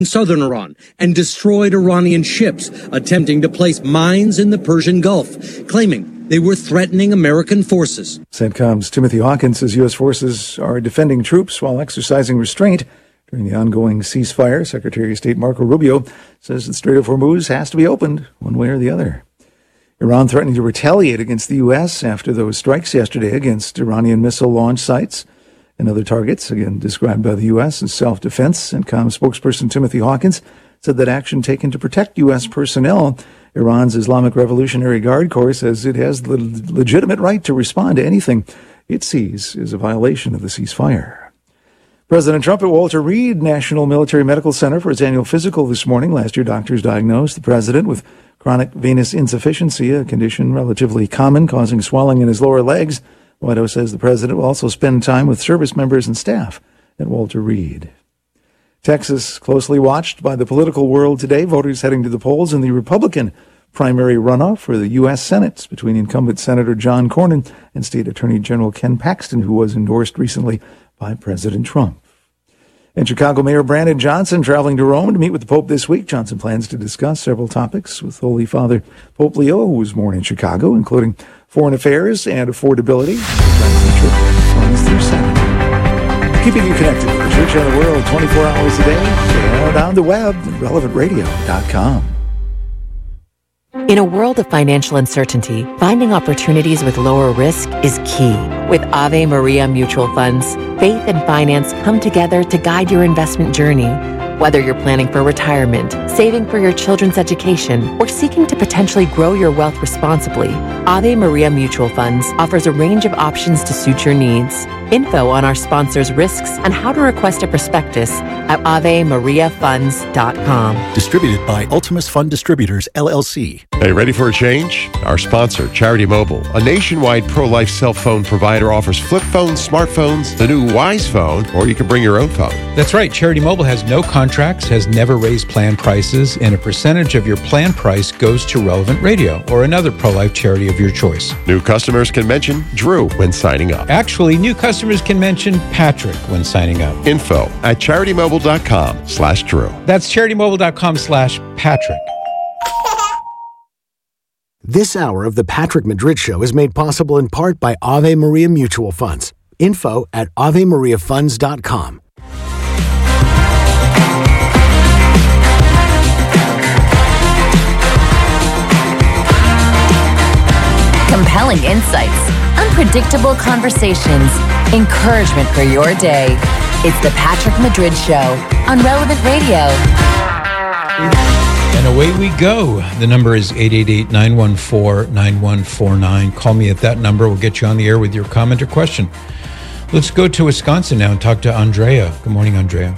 southern Iran and destroyed Iranian ships attempting to place mines in the Persian Gulf, claiming they were threatening American forces. CENTCOM's Timothy Hawkins says U.S. forces are defending troops while exercising restraint during the ongoing ceasefire. Secretary of State Marco Rubio says the Strait of Hormuz has to be opened one way or the other. Iran threatening to retaliate against the U.S. after those strikes yesterday against Iranian missile launch sites and other targets, again described by the U.S. as self-defense. CENTCOM spokesperson Timothy Hawkins said that action taken to protect U.S. personnel. Iran's Islamic Revolutionary Guard Corps says it has the legitimate right to respond to anything it sees as a violation of the ceasefire. President Trump at Walter Reed National Military Medical Center for his annual physical this morning. Last year, doctors diagnosed the president with chronic venous insufficiency, a condition relatively common, causing swelling in his lower legs. The White House says the president will also spend time with service members and staff at Walter Reed. Texas closely watched by the political world today. Voters heading to the polls in the Republican primary runoff for the U.S. Senate between incumbent Senator John Cornyn and State Attorney General Ken Paxton, who was endorsed recently by President Trump. And Chicago Mayor Brandon Johnson traveling to Rome to meet with the Pope this week. Johnson plans to discuss several topics with Holy Father Pope Leo, who was born in Chicago, including foreign affairs and affordability. Keeping you connected to the church and the world 24 hours a day and on the web at relevantradio.com. In a world of financial uncertainty, finding opportunities with lower risk is key. With Ave Maria Mutual Funds, faith and finance come together to guide your investment journey. Whether you're planning for retirement, saving for your children's education, or seeking to potentially grow your wealth responsibly, Ave Maria Mutual Funds offers a range of options to suit your needs. Info on our sponsors' risks and how to request a prospectus at AveMariaFunds.com. Distributed by Ultimus Fund Distributors, LLC. Hey, ready for a change? Our sponsor, Charity Mobile, a nationwide pro-life cell phone provider, offers flip phones, smartphones, the new Wise phone, or you can bring your own phone. That's right. Charity Mobile has no contracts, has never raised plan prices, and a percentage of your plan price goes to Relevant Radio or another pro-life charity of your choice. New customers can mention Drew when signing up. Actually, new customers can mention Patrick when signing up. Info at CharityMobile.com/Drew. That's CharityMobile.com/Patrick. This hour of the Patrick Madrid Show is made possible in part by Ave Maria Mutual Funds. Info at AveMariaFunds.com. Compelling insights, unpredictable conversations, encouragement for your day. It's the Patrick Madrid Show on Relevant Radio. And away we go. The number is 888-914-9149. Call me at that number. We'll get you on the air with your comment or question. Let's go to Wisconsin now and talk to Andrea. Good morning, Andrea.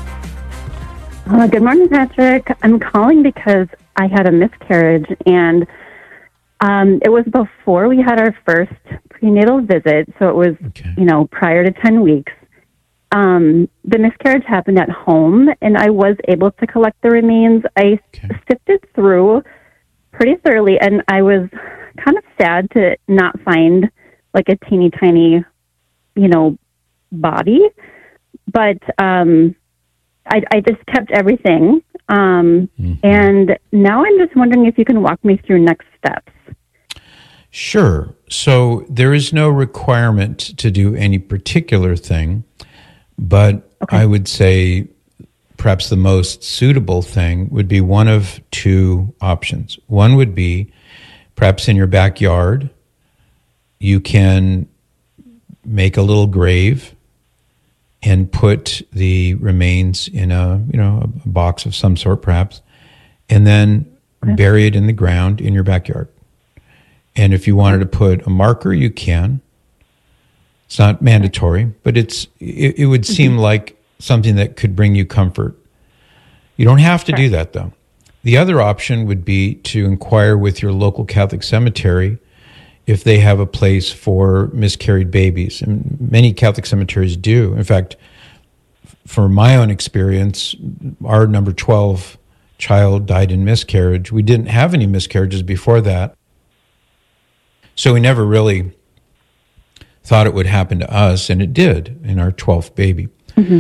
Good morning, Patrick. I'm calling because I had a miscarriage, and it was before we had our first prenatal visit, so it was, prior to 10 weeks. The miscarriage happened at home, and I was able to collect the remains. I sifted through pretty thoroughly, and I was kind of sad to not find like a teeny tiny, body. But I just kept everything. And now I'm just wondering if you can walk me through next steps. Sure. So there is no requirement to do any particular thing, but I would say perhaps the most suitable thing would be one of two options. One would be perhaps in your backyard, you can make a little grave and put the remains in a box of some sort perhaps, and then bury it in the ground in your backyard. And if you wanted to put a marker, you can. It's not mandatory, but it would seem like something that could bring you comfort. You don't have to do that, though. The other option would be to inquire with your local Catholic cemetery if they have a place for miscarried babies. And many Catholic cemeteries do. In fact, from my own experience, our number 12 child died in miscarriage. We didn't have any miscarriages before that. So we never really thought it would happen to us, and it did in our 12th baby.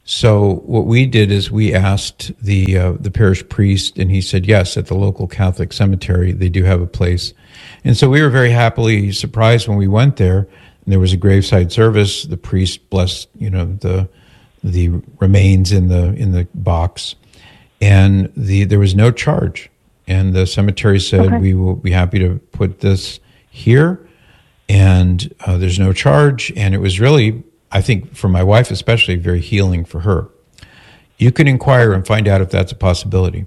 So what we did is we asked the parish priest, and he said yes, at the local Catholic cemetery they do have a place. And so we were very happily surprised when we went there, and there was a graveside service. The priest blessed, the remains in the box, and there was no charge. And the cemetery said, we will be happy to put this here, and there's no charge. And it was really, I think, for my wife especially, very healing for her. You can inquire and find out if that's a possibility.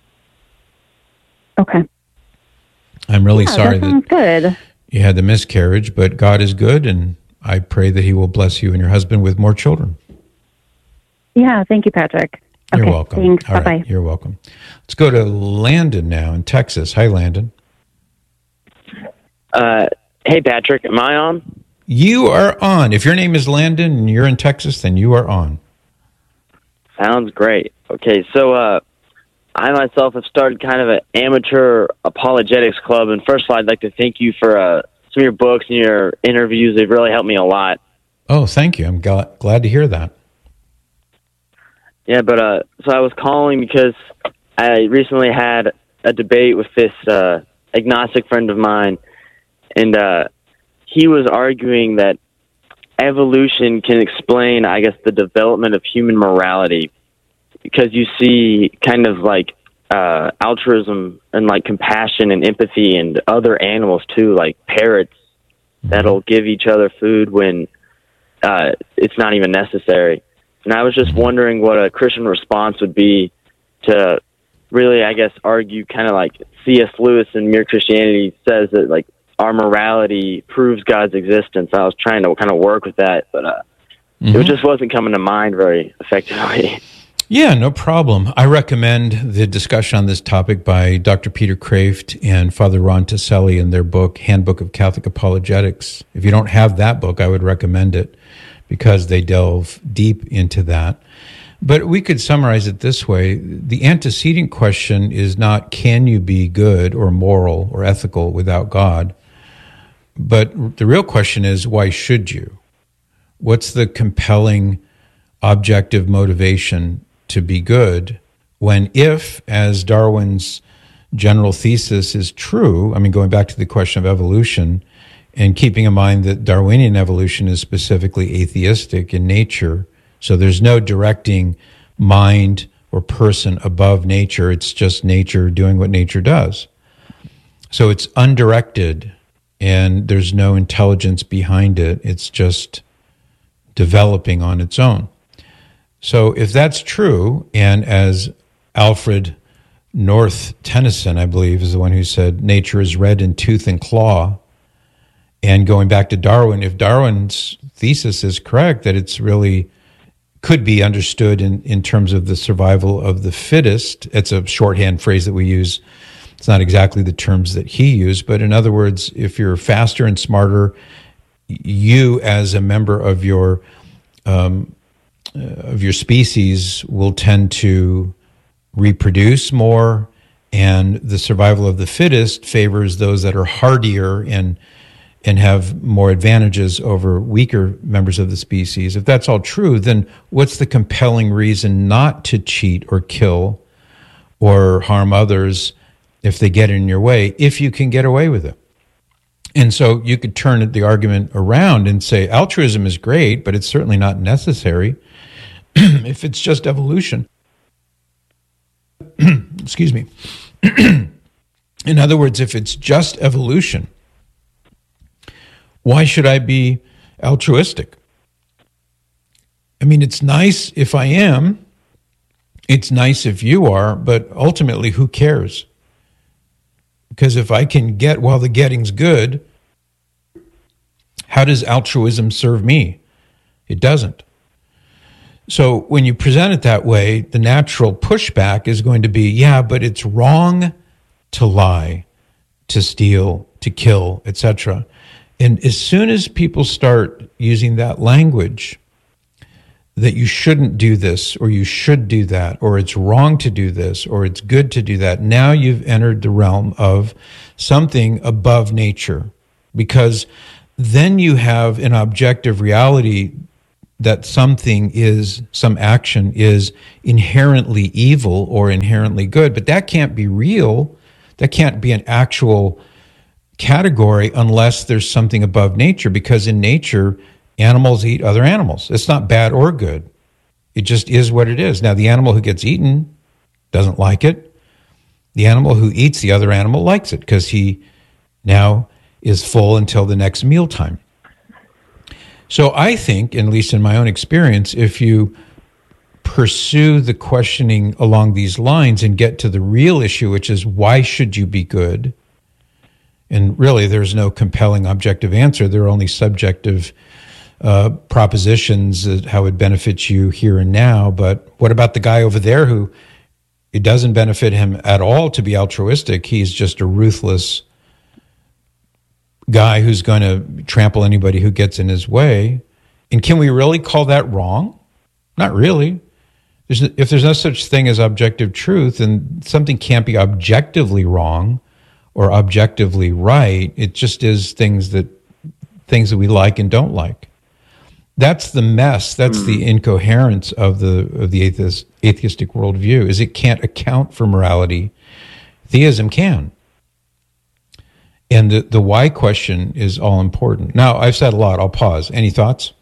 Okay. I'm really sorry that good. You had the miscarriage, but God is good, and I pray that he will bless you and your husband with more children. Yeah, thank you, Patrick. You're welcome. Thanks. All Bye-bye. Right, you're welcome. Let's go to Landon now in Texas. Hi, Landon. Hey, Patrick. Am I on? You are on. If your name is Landon and you're in Texas, then you are on. Sounds great. Okay, so I myself have started kind of an amateur apologetics club, and first of all, I'd like to thank you for some of your books and your interviews. They've really helped me a lot. Oh, thank you. I'm glad to hear that. Yeah, but so I was calling because I recently had a debate with this agnostic friend of mine, and he was arguing that evolution can explain, I guess, the development of human morality, because you see kind of like altruism and like compassion and empathy and other animals too, like parrots that'll give each other food when it's not even necessary. And I was just wondering what a Christian response would be to really, I guess, argue kind of like C.S. Lewis in Mere Christianity says that like our morality proves God's existence. I was trying to kind of work with that, but it just wasn't coming to mind very effectively. Yeah, no problem. I recommend the discussion on this topic by Dr. Peter Kraft and Father Ron Taselli in their book, Handbook of Catholic Apologetics. If you don't have that book, I would recommend it because they delve deep into that. But we could summarize it this way. The antecedent question is not, can you be good or moral or ethical without God? But the real question is, why should you? What's the compelling objective motivation to be good when, if, as Darwin's general thesis is true, I mean, going back to the question of evolution, and keeping in mind that Darwinian evolution is specifically atheistic in nature, so there's no directing mind or person above nature. It's just nature doing what nature does. So it's undirected, and there's no intelligence behind it. It's just developing on its own. So if that's true, and as Alfred North Tennyson, I believe, is the one who said, nature is red in tooth and claw, and going back to Darwin, if Darwin's thesis is correct, that it's really could be understood in terms of the survival of the fittest. It's a shorthand phrase that we use. It's not exactly the terms that he used, but in other words, if you're faster and smarter, you as a member of your species will tend to reproduce more, and the survival of the fittest favors those that are hardier and have more advantages over weaker members of the species. If that's all true, then what's the compelling reason not to cheat or kill or harm others if they get in your way, if you can get away with it? And so you could turn the argument around and say altruism is great, but it's certainly not necessary if it's just evolution. Excuse me. In other words, if it's just evolution, why should I be altruistic? I mean, it's nice if I am. It's nice if you are, but ultimately, who cares? Because if I can get while the getting's good, how does altruism serve me? It doesn't. So when you present it that way, the natural pushback is going to be, yeah, but it's wrong to lie, to steal, to kill, etc. And as soon as people start using that language, that you shouldn't do this, or you should do that, or it's wrong to do this, or it's good to do that, now you've entered the realm of something above nature, because then you have an objective reality that some action is inherently evil or inherently good, but that can't be real. That can't be an actual category unless there's something above nature, because in nature, animals eat other animals. It's not bad or good. It just is what it is. Now, the animal who gets eaten doesn't like it. The animal who eats the other animal likes it because he now is full until the next mealtime. So I think, at least in my own experience, if you pursue the questioning along these lines and get to the real issue, which is why should you be good? And really, there's no compelling objective answer. There are only subjective propositions, how it benefits you here and now. But what about the guy over there who it doesn't benefit him at all to be altruistic? He's just a ruthless guy who's going to trample anybody who gets in his way. And can we really call that wrong? Not really. If there's no such thing as objective truth, and something can't be objectively wrong or objectively right, it just is things that we like and don't like. That's the mess. That's the incoherence of the atheistic worldview, is it can't account for morality. Theism can. And the why question is all important. Now, I've said a lot. I'll pause. Any thoughts?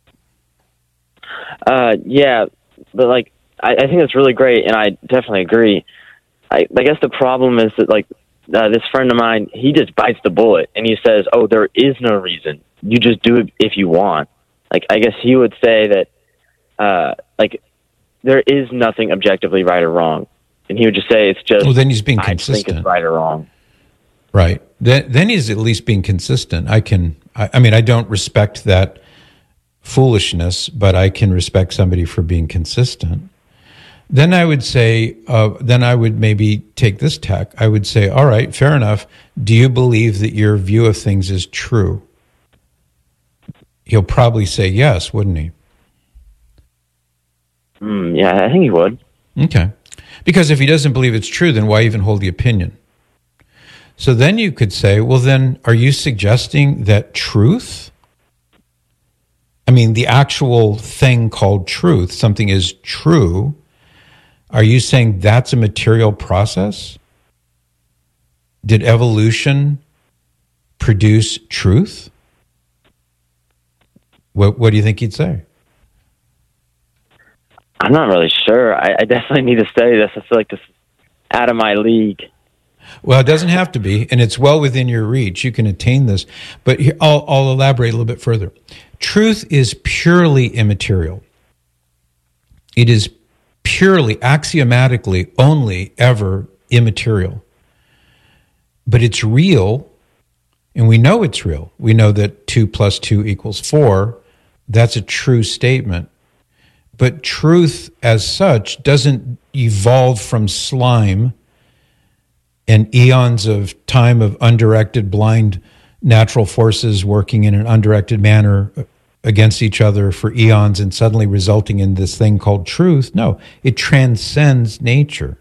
Yeah, but like, I think that's really great, and I definitely agree. I guess the problem is that, like, this friend of mine, he just bites the bullet, and he says, oh, there is no reason. You just do it if you want. Like, I guess he would say that, like, there is nothing objectively right or wrong. And he would just say it's just, well, then he's being consistent. I think it's right or wrong. Right. Then he's at least being consistent. I mean, I don't respect that foolishness, but I can respect somebody for being consistent. Then I would say, then I would maybe take this tack. I would say, all right, fair enough. Do you believe that your view of things is true? He'll probably say yes, wouldn't he? Yeah, I think he would. Okay. Because if he doesn't believe it's true, then why even hold the opinion? So then you could say, well, then are you suggesting that truth, I mean, the actual thing called truth, something is true, are you saying that's a material process? Did evolution produce truth? What do you think he'd say? I'm not really sure. I definitely need to study this. I feel like this is out of my league. Well, it doesn't have to be, and it's well within your reach. You can attain this. But here, I'll elaborate a little bit further. Truth is purely immaterial. It is purely, axiomatically, only ever immaterial. But it's real, and we know it's real. We know that 2 + 2 = 4. That's a true statement. But truth as such doesn't evolve from slime and eons of time of undirected, blind natural forces working in an undirected manner against each other for eons and suddenly resulting in this thing called truth. No, it transcends nature.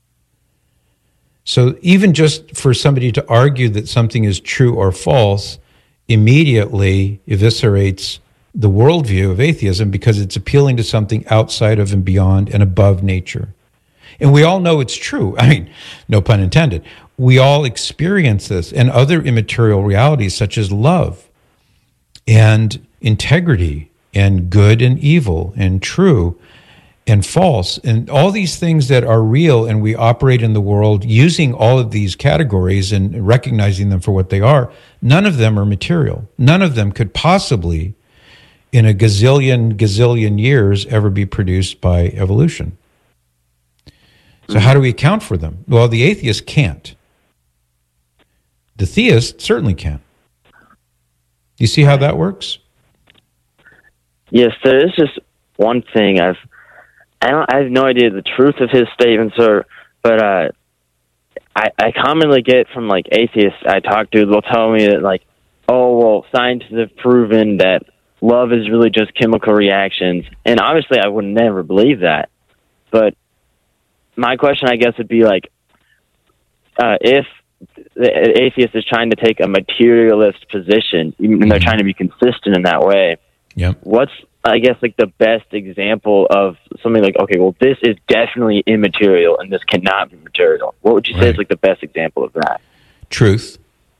So even just for somebody to argue that something is true or false immediately eviscerates the worldview of atheism because it's appealing to something outside of and beyond and above nature. And we all know it's true. I mean, no pun intended. We all experience this and other immaterial realities such as love and integrity and good and evil and true and false and all these things that are real, and we operate in the world using all of these categories and recognizing them for what they are. None of them are material. None of them could possibly in a gazillion years ever be produced by evolution. So how do we account for them? Well, the atheist can't. The theist certainly can. You see how that works? Yes, there is just one thing. I have no idea the truth of his statements, but I commonly get from like atheists I talk to, they'll tell me that like, oh well, scientists have proven that love is really just chemical reactions, and obviously I would never believe that. But my question, I guess, would be like, if the atheist is trying to take a materialist position, and they're trying to be consistent in that way, yep. What's I guess, like the best example of something like, okay, well, this is definitely immaterial and this cannot be material? What would you say is like the best example of that? Truth.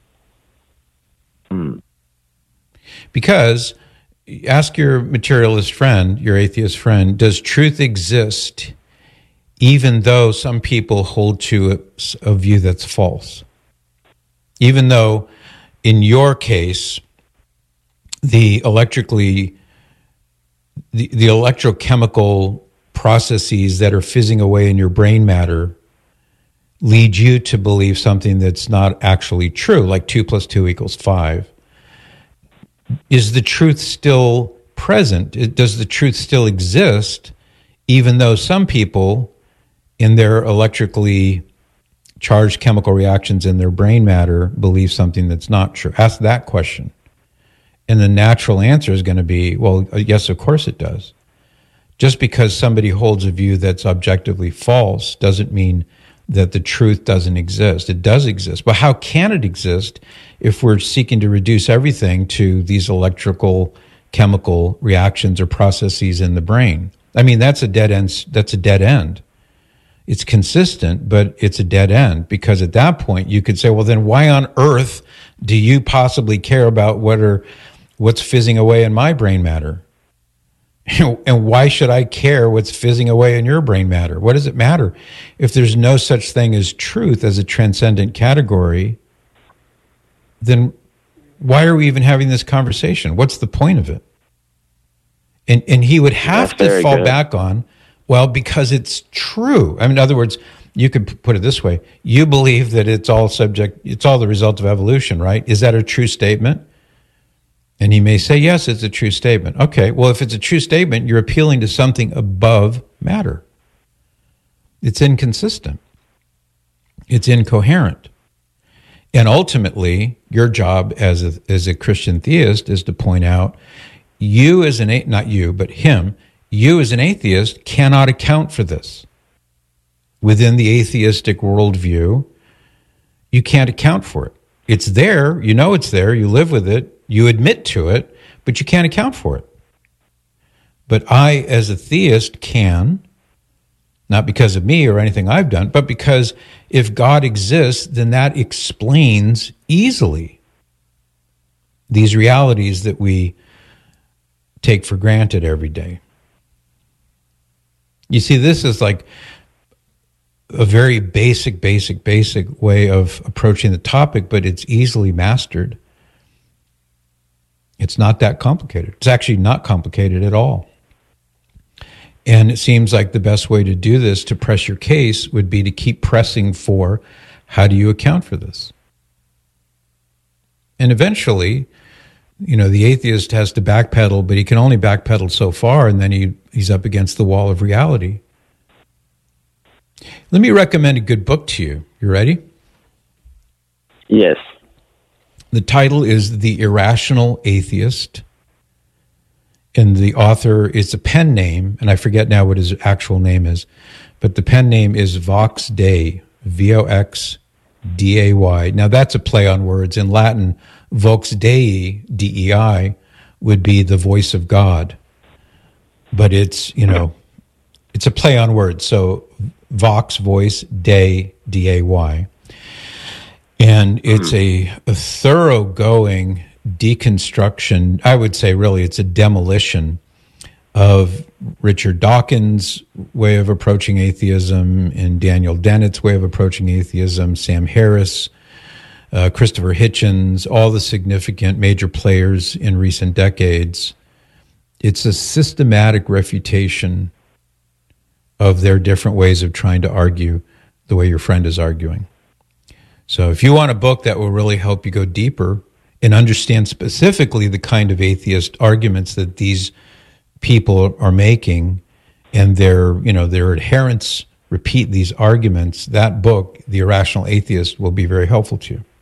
Because ask your materialist friend, your atheist friend, does truth exist even though some people hold to a view that's false? Even though, in your case, the electrochemical processes that are fizzing away in your brain matter lead you to believe something that's not actually true, like 2 + 2 = 5. Is the truth still present? Does the truth still exist, even though some people, in their electrically charged chemical reactions in their brain matter, believe something that's not true? Ask that question. And the natural answer is going to be, well, yes, of course it does. Just because somebody holds a view that's objectively false doesn't mean that the truth doesn't exist. It does exist. But how can it exist if we're seeking to reduce everything to these electrical chemical reactions or processes in the brain? I mean, that's a dead end. That's a dead end. It's consistent, but it's a dead end, because at that point you could say, well, then why on earth do you possibly care about what's fizzing away in my brain matter? And why should I care what's fizzing away in your brain matter? What does it matter? If there's no such thing as truth as a transcendent category, then why are we even having this conversation? What's the point of it? And he would have to fall back on, well, because it's true. I mean, in other words, you could put it this way. You believe that it's all the result of evolution, right? Is that a true statement? And he may say, yes, it's a true statement. Okay, well, if it's a true statement, you're appealing to something above matter. It's inconsistent. It's incoherent. And ultimately, your job as a Christian theist is to point out, you as not you, but him, you as an atheist cannot account for this. Within the atheistic worldview, you can't account for it. It's there, you know it's there, you live with it, you admit to it, but you can't account for it. But I, as a theist, can, not because of me or anything I've done, but because if God exists, then that explains easily these realities that we take for granted every day. You see, this is like a very basic way of approaching the topic, but it's easily mastered. It's not that complicated. It's actually not complicated at all. And it seems like the best way to do this, to press your case, would be to keep pressing for, how do you account for this? And eventually, the atheist has to backpedal, but he can only backpedal so far, and then he's up against the wall of reality. Let me recommend a good book to you. You ready? Yes. The title is The Irrational Atheist, and the author is a pen name, and I forget now what his actual name is, but the pen name is Vox Dei, Voxday. Now that's a play on words. In Latin, Vox Dei, Dei, would be the voice of God, but it's a play on words. So Vox, voice, Dei, Day. And it's a thoroughgoing deconstruction. I would say really it's a demolition of Richard Dawkins' way of approaching atheism and Daniel Dennett's way of approaching atheism, Sam Harris, Christopher Hitchens, all the significant major players in recent decades. It's a systematic refutation of their different ways of trying to argue the way your friend is arguing. So if you want a book that will really help you go deeper and understand specifically the kind of atheist arguments that these people are making, and their adherents repeat these arguments, that book, The Irrational Atheist, will be very helpful to you.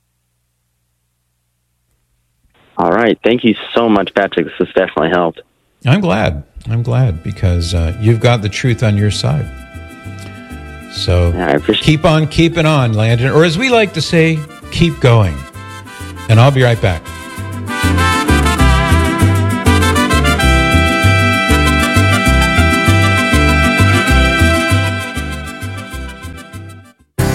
All right. Thank you so much, Patrick. This has definitely helped. I'm glad because you've got the truth on your side. So keep on keeping on, Landon. Or as we like to say, keep going. And I'll be right back.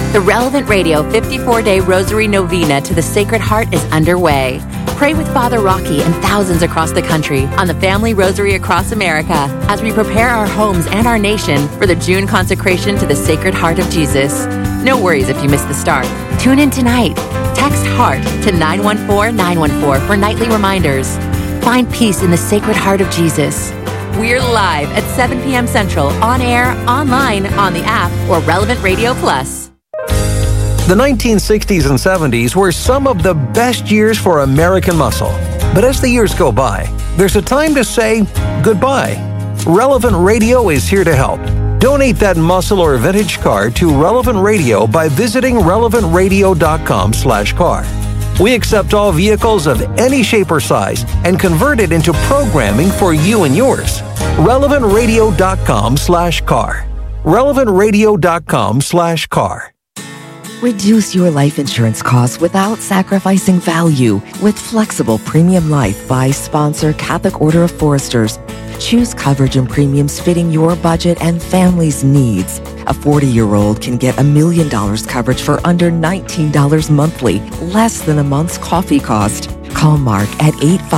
The Relevant Radio 54-Day Rosary Novena to the Sacred Heart is underway. Pray with Father Rocky and thousands across the country on the Family Rosary Across America as we prepare our homes and our nation for the June consecration to the Sacred Heart of Jesus. No worries if you miss the start. Tune in tonight. Text HEART to 914-914 for nightly reminders. Find peace in the Sacred Heart of Jesus. We're live at 7 p.m. Central, on air, online, on the app, or Relevant Radio Plus. The 1960s and 70s were some of the best years for American muscle. But as the years go by, there's a time to say goodbye. Relevant Radio is here to help. Donate that muscle or vintage car to Relevant Radio by visiting relevantradio.com/car. We accept all vehicles of any shape or size and convert it into programming for you and yours. relevantradio.com/car. relevantradio.com/car. Reduce your life insurance costs without sacrificing value with Flexible Premium Life by sponsor Catholic Order of Foresters. Choose coverage and premiums fitting your budget and family's needs. A 40-year-old can get $1 million coverage for under $19 monthly, less than a month's coffee cost. Call Mark at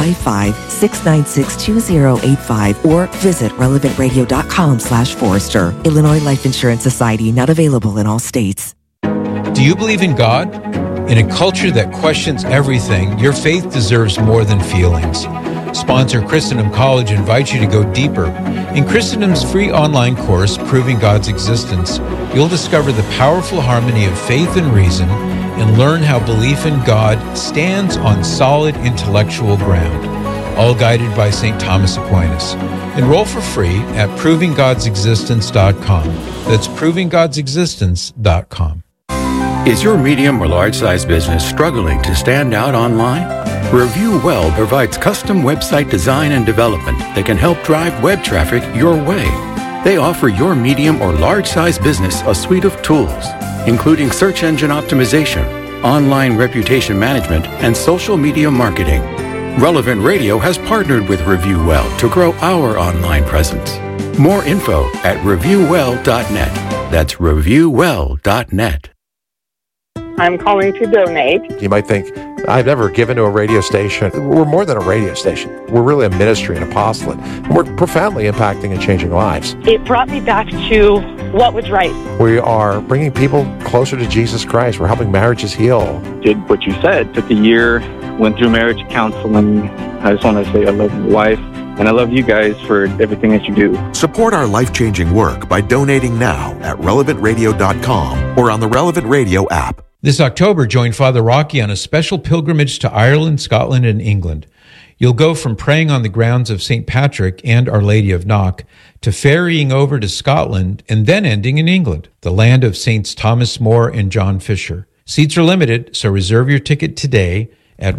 855-696-2085 or visit relevantradio.com/Forester. Illinois Life Insurance Society, not available in all states. Do you believe in God? In a culture that questions everything, your faith deserves more than feelings. Sponsor Christendom College invites you to go deeper. In Christendom's free online course, Proving God's Existence, you'll discover the powerful harmony of faith and reason and learn how belief in God stands on solid intellectual ground, all guided by St. Thomas Aquinas. Enroll for free at provinggodsexistence.com. That's provinggodsexistence.com. Is your medium or large-size business struggling to stand out online? Review Well provides custom website design and development that can help drive web traffic your way. They offer your medium or large-size business a suite of tools, including search engine optimization, online reputation management, and social media marketing. Relevant Radio has partnered with Review Well to grow our online presence. More info at reviewwell.net. That's reviewwell.net. I'm calling to donate. You might think, I've never given to a radio station. We're more than a radio station. We're really a ministry, an apostolate. We're profoundly impacting and changing lives. It brought me back to what was right. We are bringing people closer to Jesus Christ. We're helping marriages heal. Did what you said. Took a year, went through marriage counseling. I just want to say I love my wife. And I love you guys for everything that you do. Support our life-changing work by donating now at relevantradio.com or on the Relevant Radio app. This October, join Father Rocky on a special pilgrimage to Ireland, Scotland, and England. You'll go from praying on the grounds of St. Patrick and Our Lady of Knock to ferrying over to Scotland and then ending in England, the land of Saints Thomas More and John Fisher. Seats are limited, so reserve your ticket today at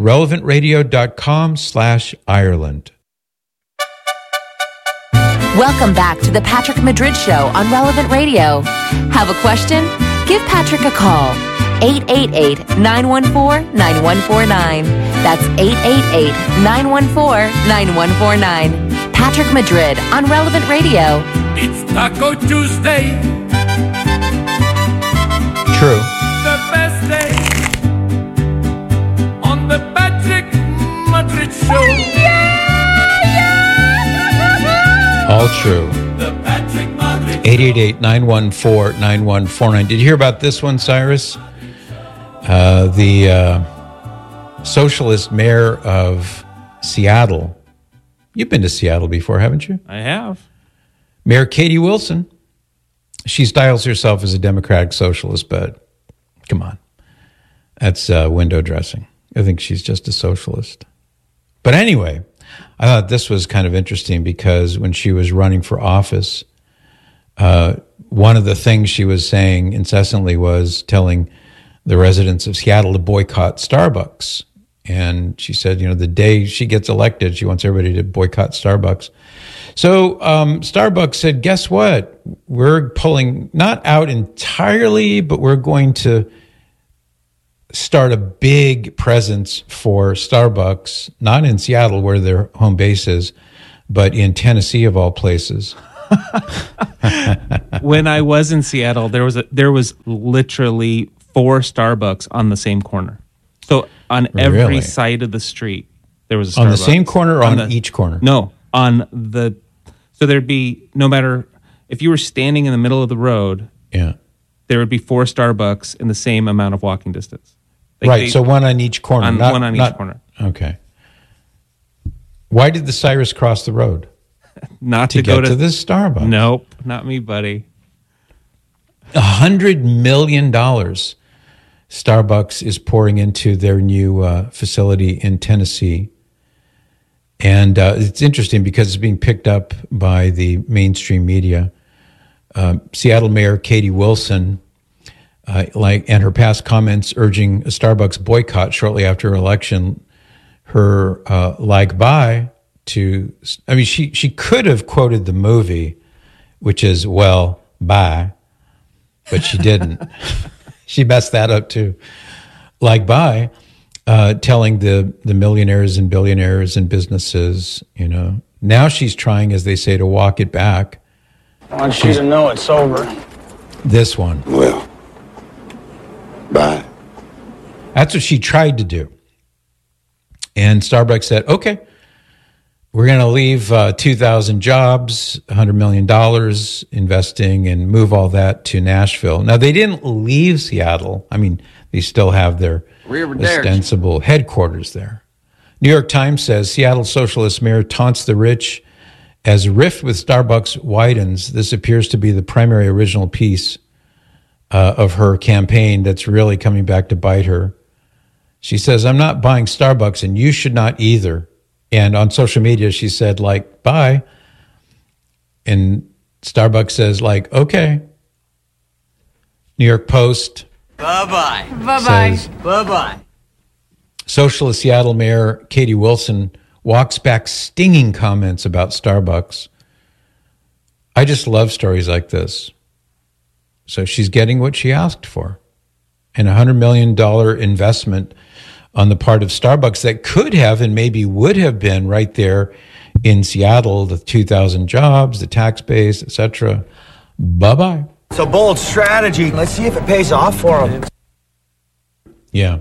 relevantradio.com/Ireland. Welcome back to the Patrick Madrid Show on Relevant Radio. Have a question? Give Patrick a call. 888-914-9149. That's 888-914-9149. Patrick Madrid on Relevant Radio. It's Taco Tuesday. True. The best day on the Patrick Madrid Show. All true. 888-914-9149. Did you hear about this one, Cyrus? The socialist mayor of Seattle. You've been to Seattle before, haven't you? I have. Mayor Katie Wilson. She styles herself as a democratic socialist, but come on. That's window dressing. I think she's just a socialist. But anyway, I thought this was kind of interesting because when she was running for office, one of the things she was saying incessantly was telling the residents of Seattle to boycott Starbucks. And she said, you know, the day she gets elected, she wants everybody to boycott Starbucks. So Starbucks said, guess what? We're pulling not out entirely, but we're going to start a big presence for Starbucks, not in Seattle where their home base is, but in Tennessee of all places. When I was in Seattle, there was literally 4 Starbucks on the same corner. So on every Really? side of the street, there was a Starbucks. On the same corner or on each corner? No, so there'd be, no matter, if you were standing in the middle of the road, yeah, there would be 4 Starbucks in the same amount of walking distance. Right, so one on each corner. One on each corner. Okay. Why did the Cyrus cross the road? Not to go get to this Starbucks. Nope, not me, buddy. $100 million Starbucks is pouring into their new facility in Tennessee. And it's interesting because it's being picked up by the mainstream media. Seattle Mayor Katie Wilson, and her past comments urging a Starbucks boycott shortly after her election, her bye to, I mean, she could have quoted the movie, which is, well, bye, but she didn't. She messed that up too. Bye, telling the millionaires and billionaires and businesses, now she's trying, as they say, to walk it back. I want you to know it's over. This one. Well, bye. That's what she tried to do. And Starbucks said, okay, we're going to leave 2,000 jobs, $100 million investing, and move all that to Nashville. Now, they didn't leave Seattle. I mean, they still have their ostensible headquarters there. New York Times says Seattle socialist mayor taunts the rich as rift with Starbucks widens. This appears to be the primary original piece of her campaign that's really coming back to bite her. She says, I'm not buying Starbucks and you should not either. And on social media, she said, bye. And Starbucks says, okay. New York Post. Bye-bye. Says, Bye-bye. Socialist Seattle Mayor Katie Wilson walks back stinging comments about Starbucks. I just love stories like this. So she's getting what she asked for. And a $100 million investment on the part of Starbucks that could have and maybe would have been right there in Seattle, the 2,000 jobs, the tax base, etc. Bye-bye. It's a bold strategy. Let's see if it pays off for them. Yeah.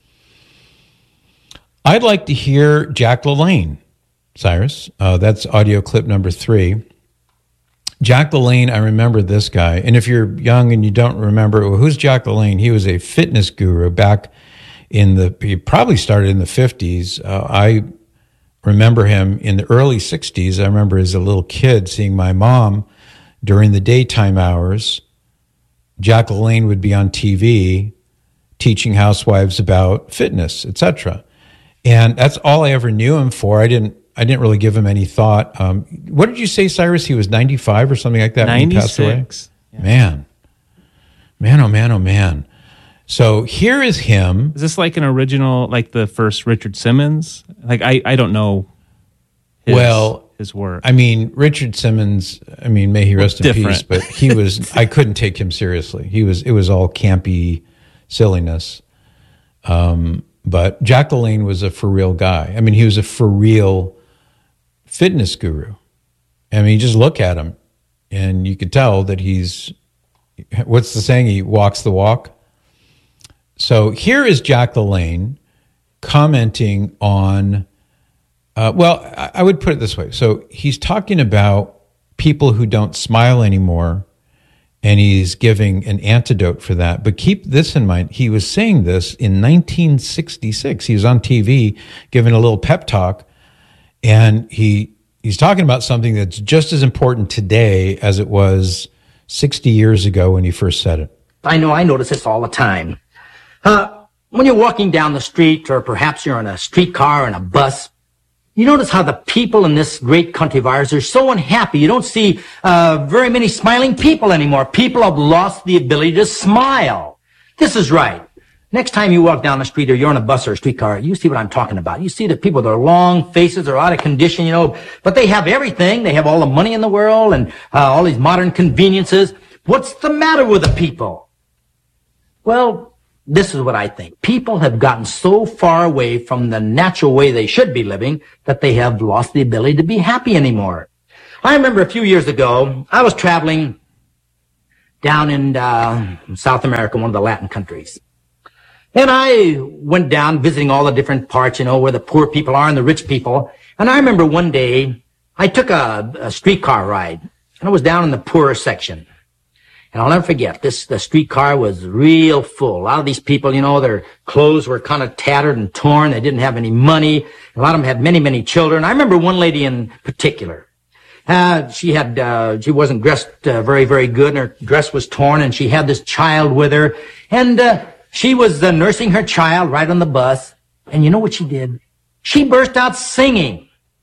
I'd like to hear Jack LaLanne, Cyrus. That's audio clip number 3. Jack LaLanne, I remember this guy. And if you're young and you don't remember, who's Jack LaLanne? He was a fitness guru back he probably started in the 50s. I remember him in the early 60s. I remember as a little kid seeing my mom during the daytime hours. Jack LaLanne would be on TV teaching housewives about fitness, etc. And that's all I ever knew him for. I didn't really give him any thought. What did you say, Cyrus? He was 95 or something like that 96. when he passed away? Yeah. Man, oh man, oh man. So here is him. Is this like an original, like the first Richard Simmons? I don't know his work. I mean, Richard Simmons, may he rest in peace, but he was, I couldn't take him seriously. It was all campy silliness. But Jack LaLanne was a for real guy. He was a for real fitness guru. You just look at him and you could tell that what's the saying? He walks the walk. So here is Jack LaLanne commenting on, I would put it this way. So he's talking about people who don't smile anymore, and he's giving an antidote for that. But keep this in mind. He was saying this in 1966. He was on TV giving a little pep talk, and he's talking about something that's just as important today as it was 60 years ago when he first said it. I notice this all the time. When you're walking down the street, or perhaps you're in a streetcar or in a bus, you notice how the people in this great country of ours are so unhappy. You don't see very many smiling people anymore. People have lost the ability to smile. This is right. Next time you walk down the street or you're in a bus or a streetcar, you see what I'm talking about. You see the people with their long faces are out of condition, but they have everything. They have all the money in the world and all these modern conveniences. What's the matter with the people? Well, this is what I think. People have gotten so far away from the natural way they should be living that they have lost the ability to be happy anymore. I remember a few years ago, I was traveling down in South America, one of the Latin countries. And I went down visiting all the different parts, where the poor people are and the rich people. And I remember one day, I took a streetcar ride, and I was down in the poorer section. And I'll never forget, the streetcar was real full. A lot of these people, their clothes were kind of tattered and torn. They didn't have any money. A lot of them had many, many children. I remember one lady in particular. She wasn't dressed very, very good, and her dress was torn, and she had this child with her. And she was nursing her child right on the bus. And you know what she did? She burst out singing.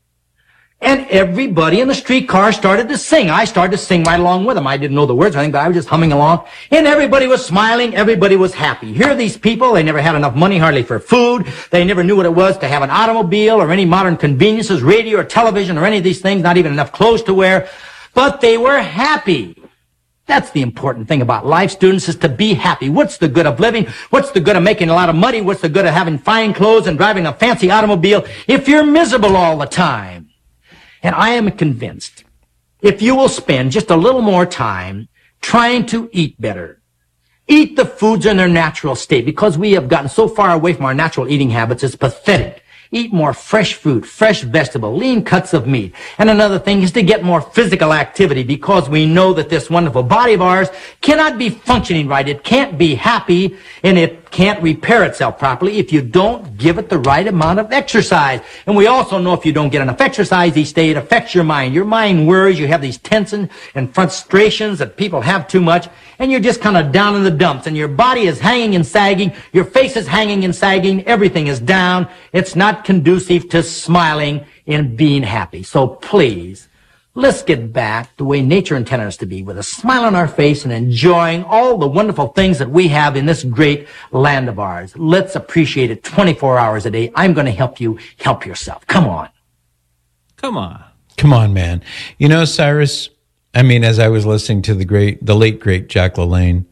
And everybody in the streetcar started to sing. I started to sing right along with them. I didn't know the words or anything, but I was just humming along. And everybody was smiling. Everybody was happy. Here are these people. They never had enough money hardly for food. They never knew what it was to have an automobile or any modern conveniences, radio or television or any of these things, not even enough clothes to wear. But they were happy. That's the important thing about life, students, is to be happy. What's the good of living? What's the good of making a lot of money? What's the good of having fine clothes and driving a fancy automobile if you're miserable all the time? And I am convinced, if you will spend just a little more time trying to eat better, eat the foods in their natural state, because we have gotten so far away from our natural eating habits, it's pathetic. Eat more fresh fruit, fresh vegetable, lean cuts of meat. And another thing is to get more physical activity, because we know that this wonderful body of ours cannot be functioning right. It can't be happy, and it can't repair itself properly if you don't give it the right amount of exercise. And we also know if you don't get enough exercise each day, it affects your mind. Your mind worries. You have these tensions and frustrations that people have too much, and you're just kind of down in the dumps, and your body is hanging and sagging. Your face is hanging and sagging. Everything is down. It's not conducive to smiling and being happy. So please, let's get back the way nature intended us to be, with a smile on our face and enjoying all the wonderful things that we have in this great land of ours. Let's appreciate it 24 hours a day. I'm going to help you help yourself. Come on. Come on. Come on, man. Cyrus, as I was listening to the late, great Jack LaLanne,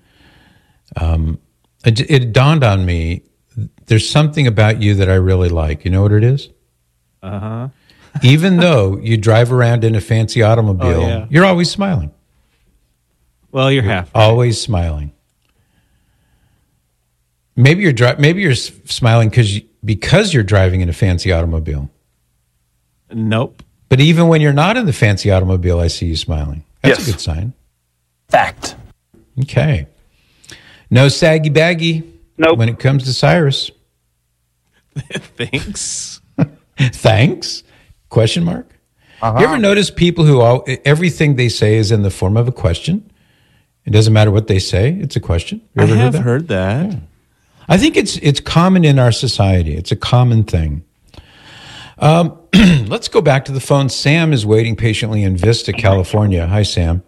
it dawned on me, there's something about you that I really like. You know what it is? Uh-huh. Even though you drive around in a fancy automobile, You're always smiling. Well, you're half right. Always smiling. Maybe you're smiling because you're driving in a fancy automobile. Nope. But even when you're not in the fancy automobile, I see you smiling. That's a good sign. Fact. Okay. No saggy baggy. Nope. When it comes to Cyrus. Thanks. Thanks? Question mark? Uh-huh. You ever notice people who everything they say is in the form of a question? It doesn't matter what they say; it's a question. I have heard that. Yeah. I think it's common in our society. It's a common thing. Let's go back to the phone. Sam is waiting patiently in Vista, California. Hi, Sam.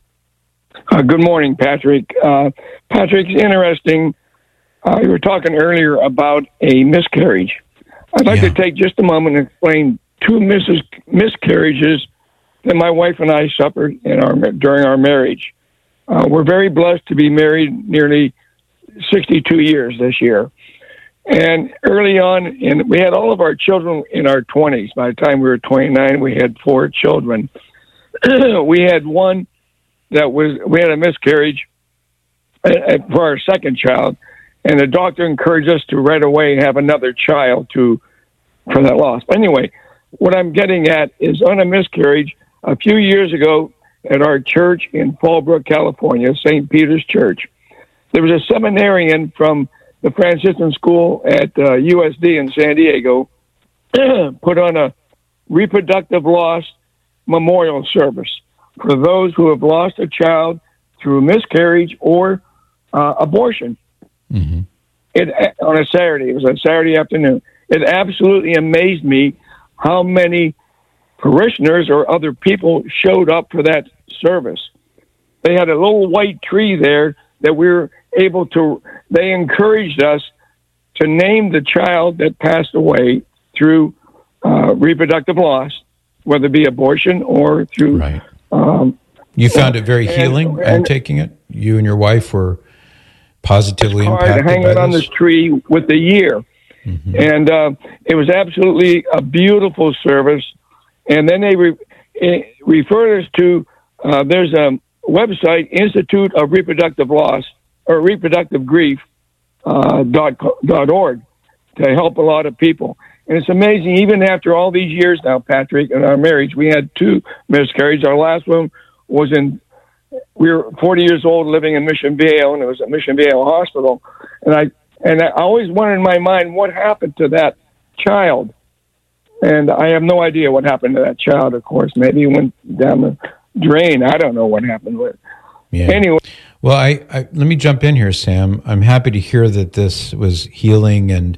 Good morning, Patrick. Patrick, it's interesting. You were talking earlier about a miscarriage. I'd like to take just a moment and explain two miscarriages that my wife and I suffered during our marriage. We're very blessed to be married nearly 62 years this year. And early on, we had all of our children in our 20s. By the time we were 29, we had 4 children. We had one we had a miscarriage for our second child, and the doctor encouraged us to right away have another child for that loss. But anyway, what I'm getting at is on a miscarriage a few years ago at our church in Fallbrook, California, St. Peter's Church. There was a seminarian from the Franciscan school at USD in San Diego put on a reproductive loss memorial service for those who have lost a child through miscarriage or abortion. Mm-hmm. On a Saturday. It was a Saturday afternoon. It absolutely amazed me how many parishioners or other people showed up for that service. They had a little white tree there that we were able to, they encouraged us to name the child that passed away through reproductive loss, whether it be abortion or through... Right. You found it very healing, I'm taking it? You and your wife were positively impacted hanging by on this tree with the year. Mm-hmm. And it was absolutely a beautiful service. And then refer us to, there's a website, Institute of Reproductive Loss, or Reproductive Grief, .org, to help a lot of people. And it's amazing, even after all these years now, Patrick, in our marriage, we had 2 miscarriages. Our last one was we were 40 years old living in Mission Viejo, and it was at Mission Viejo Hospital. And I always wondered in my mind what happened to that child. And I have no idea what happened to that child, of course. Maybe it went down the drain. I don't know what happened with it. Yeah. Anyway. Well, I let me jump in here, Sam. I'm happy to hear that this was healing and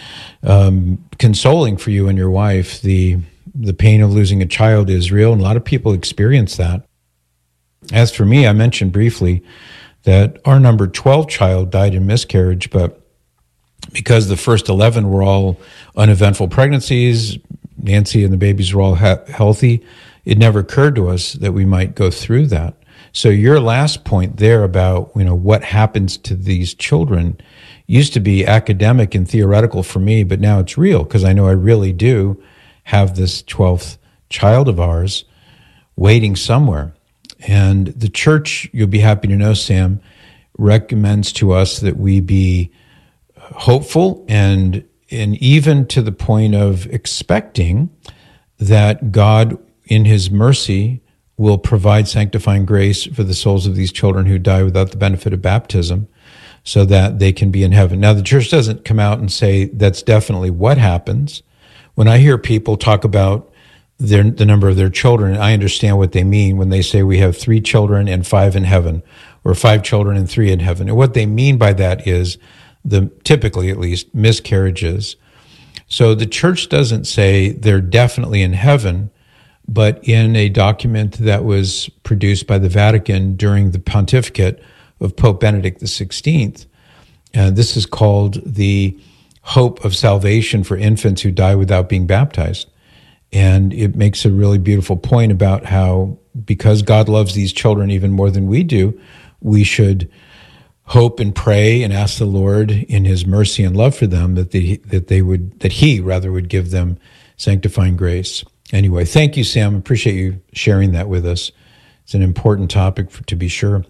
consoling for you and your wife. The pain of losing a child is real, and a lot of people experience that. As for me, I mentioned briefly that our number 12 child died in miscarriage, but because the first 11 were all uneventful pregnancies, Nancy and the babies were all healthy, it never occurred to us that we might go through that. So your last point there about, what happens to these children used to be academic and theoretical for me, but now it's real because I know I really do have this 12th child of ours waiting somewhere. And the church, you'll be happy to know, Sam, recommends to us that we be hopeful and even to the point of expecting that God, in his mercy, will provide sanctifying grace for the souls of these children who die without the benefit of baptism so that they can be in heaven. Now, the church doesn't come out and say that's definitely what happens. When I hear people talk about the number of their children, I understand what they mean when they say we have 3 children and 5 in heaven, or 5 children and 3 in heaven. And what they mean by that is typically at least, miscarriages. So the church doesn't say they're definitely in heaven, but in a document that was produced by the Vatican during the pontificate of Pope Benedict XVI, this is called the Hope of Salvation for Infants Who Die Without Being Baptized. And it makes a really beautiful point about how, because God loves these children even more than we do, we should hope and pray and ask the Lord in his mercy and love for them that he would give them sanctifying grace. Anyway, thank you, Sam. Appreciate you sharing that with us. It's an important topic to be sure.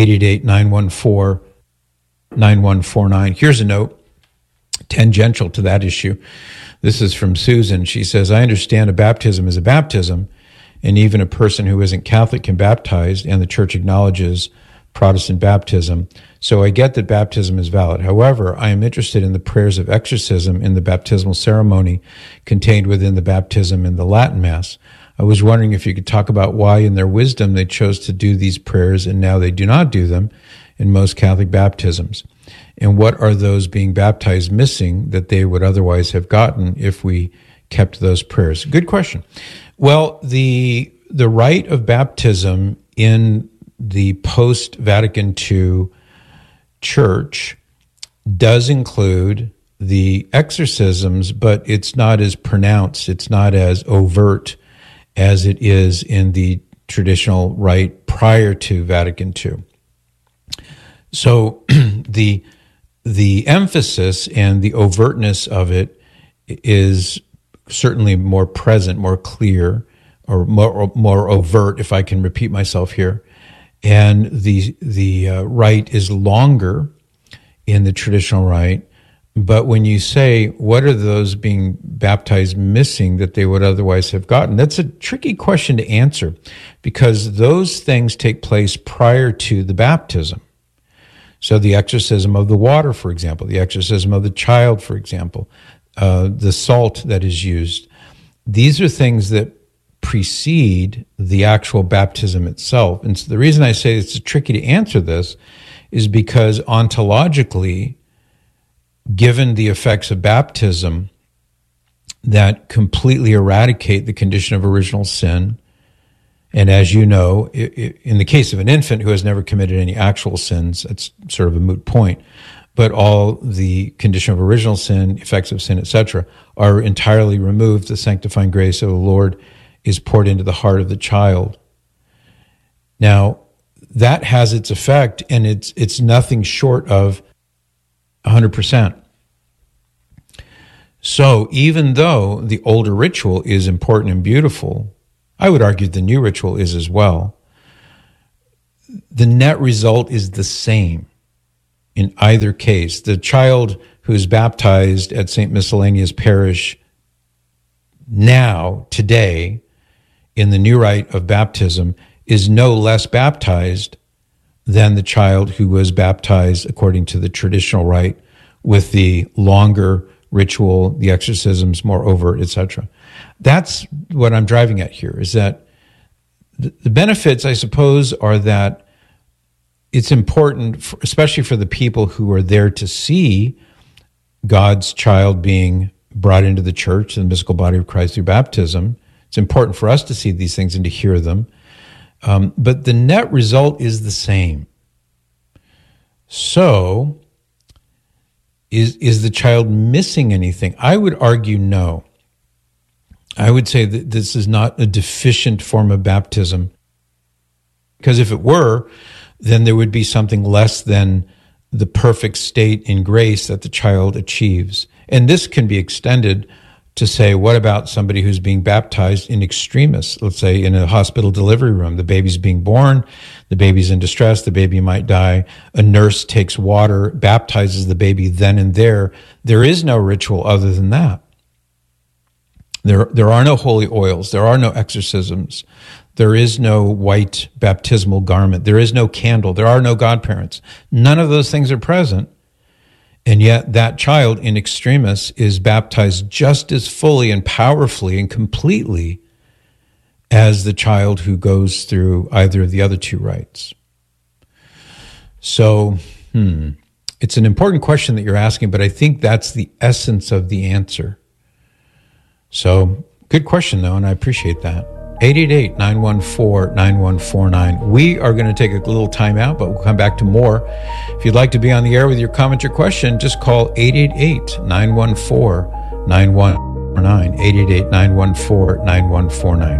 888-914-9149. Here's a note tangential to that issue. This is from Susan. She says, I understand a baptism is a baptism, and even a person who isn't Catholic can baptize, and the church acknowledges Protestant baptism. So I get that baptism is valid. However, I am interested in the prayers of exorcism in the baptismal ceremony contained within the baptism in the Latin Mass. I was wondering if you could talk about why in their wisdom they chose to do these prayers and now they do not do them in most Catholic baptisms. And what are those being baptized missing that they would otherwise have gotten if we kept those prayers? Good question. Well, the rite of baptism in the post-Vatican II church does include the exorcisms, but it's not as pronounced, it's not as overt as it is in the traditional rite prior to Vatican II. So the emphasis and the overtness of it is certainly more present, more clear, or more overt, if I can repeat myself here. And the rite is longer in the traditional rite. But when you say, what are those being baptized missing that they would otherwise have gotten? That's a tricky question to answer because those things take place prior to the baptism. So the exorcism of the water, for example, the exorcism of the child, for example, the salt that is used. These are things that precede the actual baptism itself. And so the reason I say it's tricky to answer this is because ontologically, given the effects of baptism that completely eradicate the condition of original sin, and as you know, in the case of an infant who has never committed any actual sins, it's sort of a moot point, but all the condition of original sin, effects of sin, etc., are entirely removed. The sanctifying grace of the Lord is poured into the heart of the child. Now, that has its effect, and it's nothing short of 100%. So even though the older ritual is important and beautiful, I would argue the new ritual is as well. The net result is the same in either case. The child who is baptized at St. Miscellaneous Parish now, today, in the new rite of baptism, is no less baptized than the child who was baptized according to the traditional rite with the longer ritual, the exorcisms more overt, etc. That's what I'm driving at here, is that the benefits, I suppose, are that it's important, especially for the people who are there to see God's child being brought into the church, the mystical body of Christ through baptism. It's important for us to see these things and to hear them. But the net result is the same. So, is the child missing anything? I would argue no. I would say that this is not a deficient form of baptism, because if it were, then there would be something less than the perfect state in grace that the child achieves. And this can be extended to say, what about somebody who's being baptized in extremis? Let's say in a hospital delivery room, the baby's being born, the baby's in distress, the baby might die. A nurse takes water, baptizes the baby then and there. There is no ritual other than that. There are no holy oils. There are no exorcisms. There is no white baptismal garment. There is no candle. There are no godparents. None of those things are present. And yet that child in extremis is baptized just as fully and powerfully and completely as the child who goes through either of the other two rites. So, it's an important question that you're asking, but I think that's the essence of the answer. So, good question, though, and I appreciate that. 888-914-9149. We are going to take a little time out, but we'll come back to more. If you'd like to be on the air with your comment or question, just call 888-914-9149. 888-914-9149.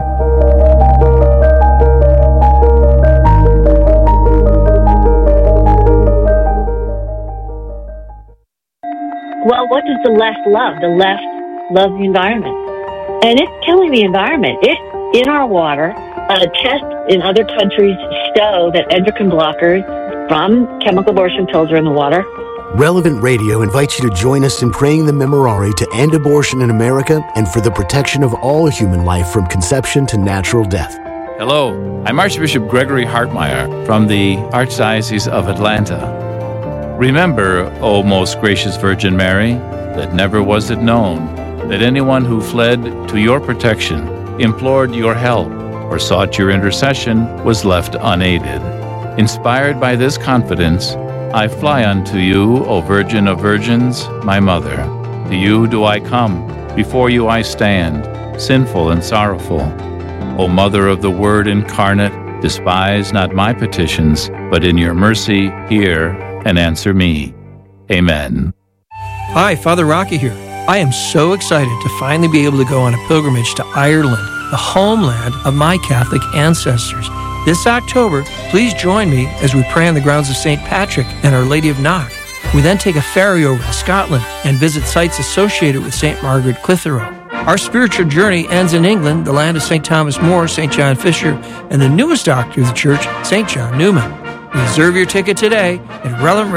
Well, what does the left love? The left loves the environment. And it's killing the environment. It's in our water. Tests in other countries show that endocrine blockers from chemical abortion pills are in the water. Relevant Radio invites you to join us in praying the Memorare to end abortion in America and for the protection of all human life from conception to natural death. Hello, I'm Archbishop Gregory Hartmeyer from the Archdiocese of Atlanta. Remember, O most gracious Virgin Mary, that never was it known that anyone who fled to your protection, implored your help, or sought your intercession was left unaided. Inspired by this confidence, I fly unto you, O Virgin of Virgins, my Mother. To you do I come, before you I stand, sinful and sorrowful. O Mother of the Word incarnate, despise not my petitions, but in your mercy hear and answer me. Amen. Hi, Father Rocky here. I am so excited to finally be able to go on a pilgrimage to Ireland, the homeland of my Catholic ancestors. This October, please join me as we pray on the grounds of St. Patrick and Our Lady of Knock. We then take a ferry over to Scotland and visit sites associated with St. Margaret Clitheroe. Our spiritual journey ends in England, the land of St. Thomas More, St. John Fisher, and the newest doctor of the church, St. John Newman. Reserve your ticket today at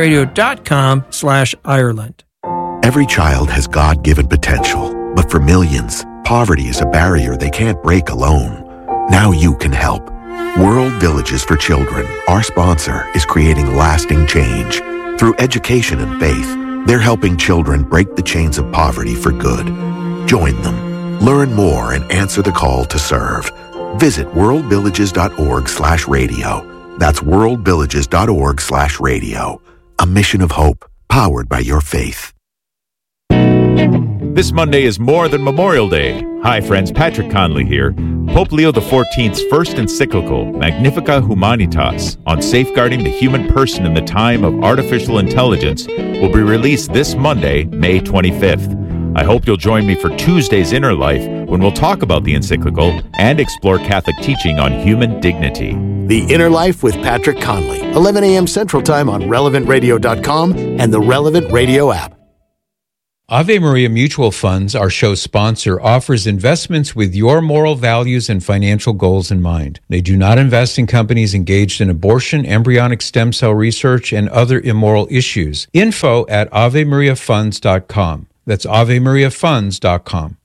relevantradio.com/Ireland. Every child has God-given potential, but for millions, poverty is a barrier they can't break alone. Now you can help. World Villages for Children, our sponsor, is creating lasting change. Through education and faith, they're helping children break the chains of poverty for good. Join them. Learn more and answer the call to serve. Visit worldvillages.org/radio. That's worldvillages.org/radio. A mission of hope, powered by your faith. This Monday is more than Memorial Day. Hi friends, Patrick Conley here. Pope Leo XIV's first encyclical, Magnificat Humanitas, on safeguarding the human person in the time of artificial intelligence, will be released this Monday, May 25th. I hope you'll join me for Tuesday's Inner Life, when we'll talk about the encyclical and explore Catholic teaching on human dignity. The Inner Life with Patrick Conley, 11 a.m. Central Time on RelevantRadio.com and the Relevant Radio app. Ave Maria Mutual Funds, our show sponsor, offers investments with your moral values and financial goals in mind. They do not invest in companies engaged in abortion, embryonic stem cell research, and other immoral issues. Info at AveMariaFunds.com. That's AveMariaFunds.com.